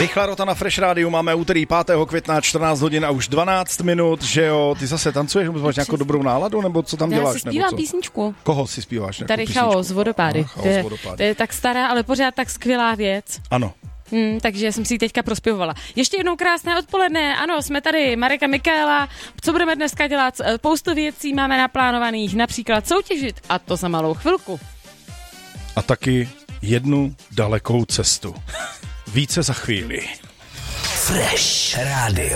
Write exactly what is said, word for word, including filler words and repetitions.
Rychlá rota na Fresh Rádiu, máme úterý pátého května, čtrnáct hodin a už dvanáct minut, že jo, ty zase tancuješ, nebo máš nějakou dobrou náladu, nebo co tam Já děláš? Já si zpívám nebo co? písničku. Koho si zpíváš? Tady Chaos, Vodopády. Aha, Chaos, to, je, Vodopády. to je tak stará, ale pořád tak skvělá věc. Ano. Hmm, takže jsem si ji teďka prospěvovala. Ještě jednou krásné odpoledne, ano, jsme tady Marek a Michaela. Co budeme dneska dělat? Spoustu věcí máme naplánovaných, například soutěžit, a to za malou chvilku. A taky jednu dalekou cestu. Více za chvíli. Fresh Radio.